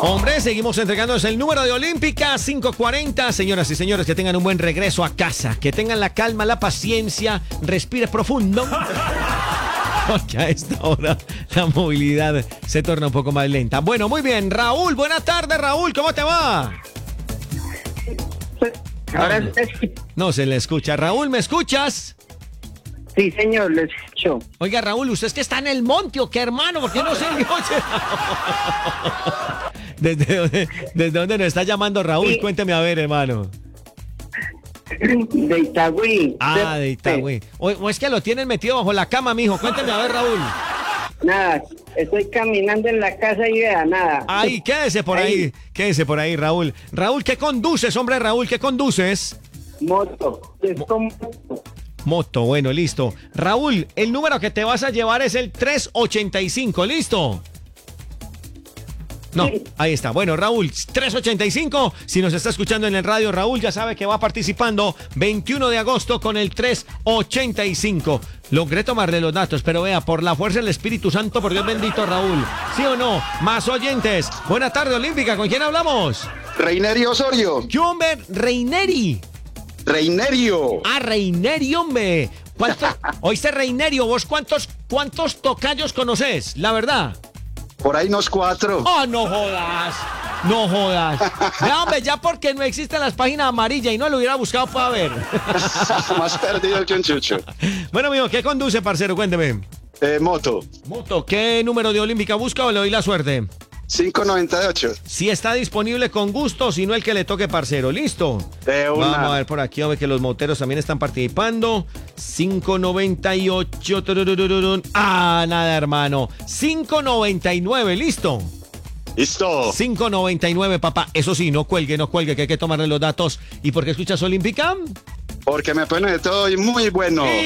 Hombre, seguimos entregándoles el número de Olímpica 540. Señoras y señores, que tengan un buen regreso a casa, que tengan la calma, la paciencia, respire profundo. Porque a esta hora la movilidad se torna un poco más lenta. Bueno, muy bien. Raúl, buenas tardes, Raúl. ¿Cómo te va? Ahora No se le escucha. Raúl, ¿me escuchas? sí, señor, lo escucho. Oiga, Raúl, ¿usted es que está en el monte o qué, hermano? ¿Por qué no se le oye? ¿Desde dónde nos está llamando Raúl? Sí. Cuénteme a ver, hermano. De Itagüí. Ah, de Itagüí. O es que lo tienen metido bajo la cama, mijo. Cuénteme a ver, Raúl. Nada, estoy caminando en la casa y vea, nada. Ahí, quédese por ahí. Quédese por ahí, Raúl. Raúl, ¿qué conduces, hombre, Raúl? ¿Qué conduces? Moto. Es como... Moto, bueno, listo. Raúl, el número que te vas a llevar es el 385, ¿listo? No, Sí. ahí está. Bueno, Raúl, 385. Si nos está escuchando en el radio, Raúl ya sabe que va participando 21 de agosto con el 385. Logré tomarle los datos, pero vea, por la fuerza del Espíritu Santo, por Dios bendito, Raúl. ¿Sí o no? Más oyentes. Buena tarde, Olímpica. ¿Con quién hablamos? Reinerio Osorio. ¿Qué hombre? Reineri. Reinerio. Ah, Reineri, hombre. Oíste, Reinerio, ¿vos cuántos tocayos conoces? La verdad. Por ahí unos 4. ¡Oh, no jodas! No jodas. Vea, hombre, ya porque no existen las páginas amarillas y no lo hubiera buscado para ver. Más perdido que un chucho. Bueno, amigo, ¿qué conduce, parcero? Cuénteme. Moto. Moto, ¿qué número de Olímpica busca o le doy la suerte? 598. Si está disponible con gusto, si no el que le toque, parcero. ¿Listo? De una. Vamos a ver por aquí, hombre, que los moteros también están participando. 598. Tururururun. Ah, nada, hermano. 599, ¿listo? Listo. 599, papá. Eso sí, no cuelgue, que hay que tomarle los datos. ¿Y por qué escuchas Olímpica? Porque me pone de todo y muy bueno.